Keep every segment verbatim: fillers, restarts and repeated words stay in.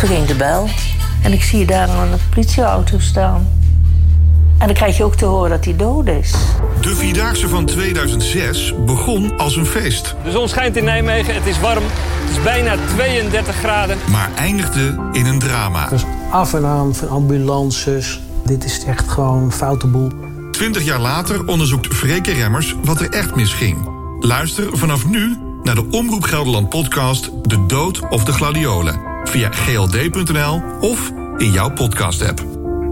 toen ging de bel. En ik zie daar een politieauto staan. En dan krijg je ook te horen dat hij dood is. De Vierdaagse van tweeduizend zes begon als een feest. De zon schijnt in Nijmegen, het is warm. Het is bijna tweeëndertig graden. Maar eindigde in een drama. Dus af en aan van ambulances. Dit is echt gewoon een foute boel. Twintig jaar later onderzoekt Freke Remmers wat er echt misging. Luister vanaf nu naar de Omroep Gelderland podcast De Dood of de Gladiolen. Via g l d punt n l of in jouw podcast-app.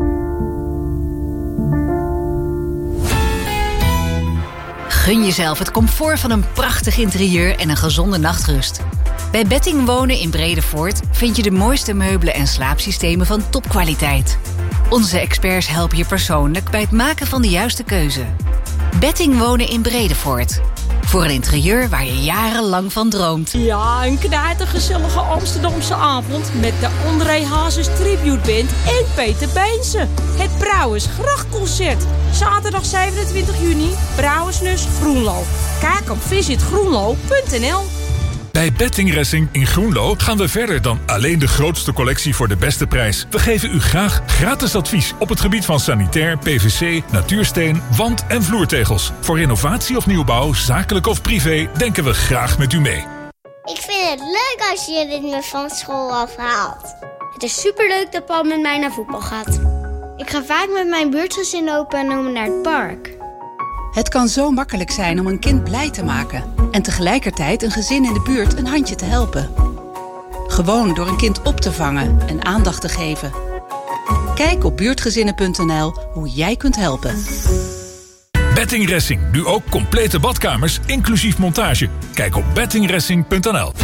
Gun jezelf het comfort van een prachtig interieur en een gezonde nachtrust. Bij Betting Wonen in Bredevoort vind je de mooiste meubelen en slaapsystemen van topkwaliteit. Onze experts helpen je persoonlijk bij het maken van de juiste keuze. Betting Wonen in Bredevoort. Voor een interieur waar je jarenlang van droomt. Ja, een knijtergezellige Amsterdamse avond met de André Hazes Tribute Band en Peter Beense. Het Brouwersgrachtconcert. Zaterdag zevenentwintig juni, Brouwersnus Groenlo. Kijk op visit groenlo punt n l. Bij Betting Racing in Groenlo gaan we verder dan alleen de grootste collectie voor de beste prijs. We geven u graag gratis advies op het gebied van sanitair, P V C, natuursteen, wand- en vloertegels. Voor renovatie of nieuwbouw, zakelijk of privé, denken we graag met u mee. Ik vind het leuk als je me van school afhaalt. Het is superleuk dat Paul met mij naar voetbal gaat. Ik ga vaak met mijn buurtgezin opa en oma naar het park. Het kan zo makkelijk zijn om een kind blij te maken en tegelijkertijd een gezin in de buurt een handje te helpen. Gewoon door een kind op te vangen en aandacht te geven. Kijk op buurtgezinnen punt n l hoe jij kunt helpen. Betting Racing, nu ook complete badkamers, inclusief montage. Kijk op betting racing punt n l.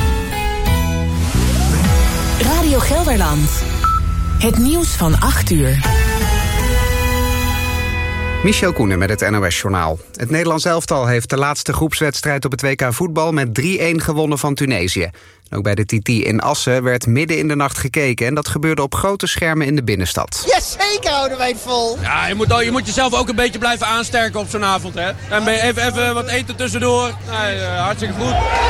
Radio Gelderland. Het nieuws van acht uur. Michel Koenen met het N O S-journaal. Het Nederlands elftal heeft de laatste groepswedstrijd op het W K voetbal met drie-een gewonnen van Tunesië. Ook bij de T T in Assen werd midden in de nacht gekeken en dat gebeurde op grote schermen in de binnenstad. Jazeker houden wij het vol. Ja, je moet, je moet jezelf ook een beetje blijven aansterken op zo'n avond, hè. En even, even wat eten tussendoor. Nee, uh, hartstikke goed.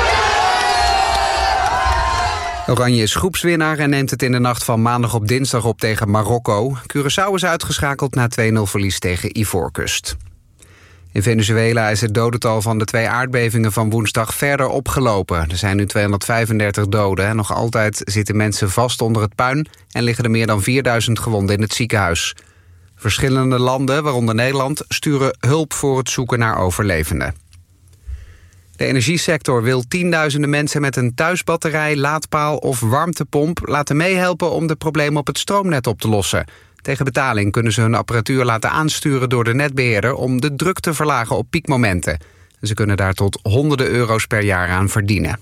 Oranje is groepswinnaar en neemt het in de nacht van maandag op dinsdag op tegen Marokko. Curaçao is uitgeschakeld na twee nul verlies tegen Ivoorkust. In Venezuela is het dodental van de twee aardbevingen van woensdag verder opgelopen. Er zijn nu tweehonderdvijfendertig doden en nog altijd zitten mensen vast onder het puin en liggen er meer dan vierduizend gewonden in het ziekenhuis. Verschillende landen, waaronder Nederland, sturen hulp voor het zoeken naar overlevenden. De energiesector wil tienduizenden mensen met een thuisbatterij, laadpaal of warmtepomp laten meehelpen om de problemen op het stroomnet op te lossen. Tegen betaling kunnen ze hun apparatuur laten aansturen door de netbeheerder om de druk te verlagen op piekmomenten. Ze kunnen daar tot honderden euro's per jaar aan verdienen.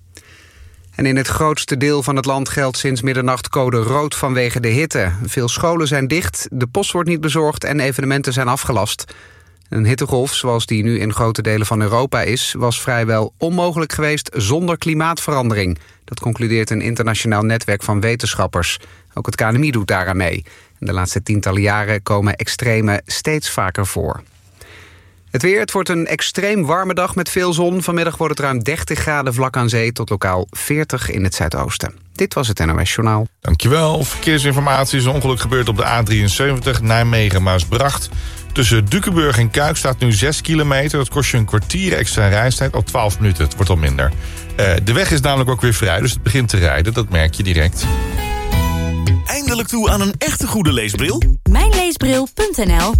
En in het grootste deel van het land geldt sinds middernacht code rood vanwege de hitte. Veel scholen zijn dicht, de post wordt niet bezorgd en evenementen zijn afgelast. Een hittegolf, zoals die nu in grote delen van Europa is, was vrijwel onmogelijk geweest zonder klimaatverandering. Dat concludeert een internationaal netwerk van wetenschappers. Ook het K N M I doet daaraan mee. De laatste tientallen jaren komen extremen steeds vaker voor. Het weer, het wordt een extreem warme dag met veel zon. Vanmiddag wordt het ruim dertig graden vlak aan zee tot lokaal veertig in het zuidoosten. Dit was het N O S-journaal. Dankjewel. Verkeersinformatie is een ongeluk gebeurd op de A drieënzeventig Nijmegen-Maasbracht. Tussen Dukenburg en Kuik staat nu zes kilometer. Dat kost je een kwartier extra reistijd, al twaalf minuten. Het wordt al minder. Uh, de weg is namelijk ook weer vrij, dus het begint te rijden. Dat merk je direct. Eindelijk toe aan een echte goede leesbril? Mijnleesbril punt n l.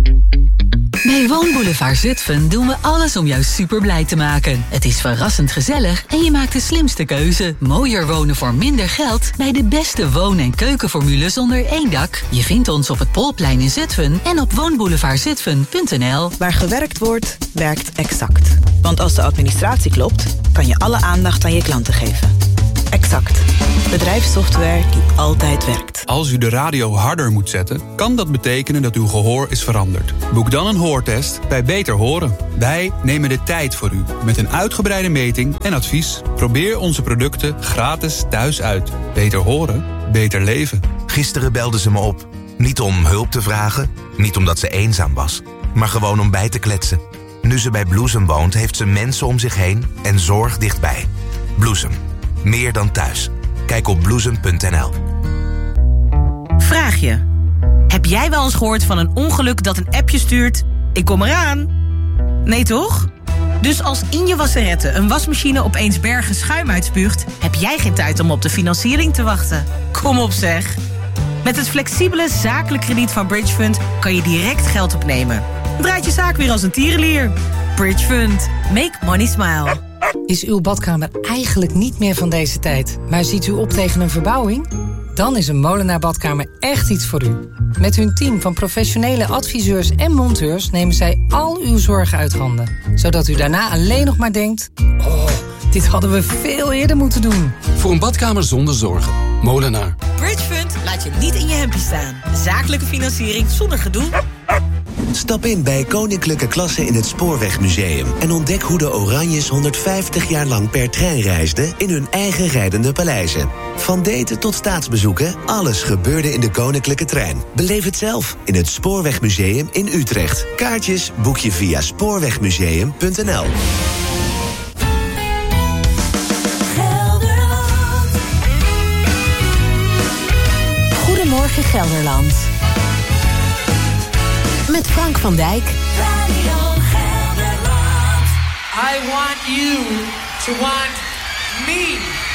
Bij Woonboulevard Zutphen doen we alles om jou super blij te maken. Het is verrassend gezellig en je maakt de slimste keuze. Mooier wonen voor minder geld bij de beste woon- en keukenformule zonder één dak. Je vindt ons op het Polplein in Zutphen en op woonboulevard zutphen punt n l. Waar gewerkt wordt, werkt Exact. Want als de administratie klopt, kan je alle aandacht aan je klanten geven. Exact. Bedrijfssoftware die altijd werkt. Als u de radio harder moet zetten, kan dat betekenen dat uw gehoor is veranderd. Boek dan een hoortest bij Beter Horen. Wij nemen de tijd voor u met een uitgebreide meting en advies. Probeer onze producten gratis thuis uit. Beter horen, beter leven. Gisteren belde ze me op. Niet om hulp te vragen, niet omdat ze eenzaam was, maar gewoon om bij te kletsen. Nu ze bij Bloesem woont, heeft ze mensen om zich heen en zorg dichtbij. Bloesem. Meer dan thuis. Kijk op bloesem punt n l. Vraag je. Heb jij wel eens gehoord van een ongeluk dat een appje stuurt? Ik kom eraan. Nee toch? Dus als in je wasserette een wasmachine opeens bergen schuim uitspuugt, heb jij geen tijd om op de financiering te wachten. Kom op zeg. Met het flexibele zakelijk krediet van Bridgefund kan je direct geld opnemen. Draait je zaak weer als een tierenlier. Bridgefund. Make money smile. Is uw badkamer eigenlijk niet meer van deze tijd, maar ziet u op tegen een verbouwing? Dan is een Molenaar badkamer echt iets voor u. Met hun team van professionele adviseurs en monteurs nemen zij al uw zorgen uit handen. Zodat u daarna alleen nog maar denkt, oh, dit hadden we veel eerder moeten doen. Voor een badkamer zonder zorgen. Molenaar. Bridgefund laat je niet in je hempje staan. Zakelijke financiering zonder gedoe. Stap in bij Koninklijke Klasse in het Spoorwegmuseum en ontdek hoe de Oranjes honderdvijftig jaar lang per trein reisden in hun eigen rijdende paleizen. Van daten tot staatsbezoeken, alles gebeurde in de Koninklijke Trein. Beleef het zelf in het Spoorwegmuseum in Utrecht. Kaartjes boek je via spoorwegmuseum punt n l. Goedemorgen Gelderland. Met Frank van Dijk. Radio Gelderland. I want you to want me.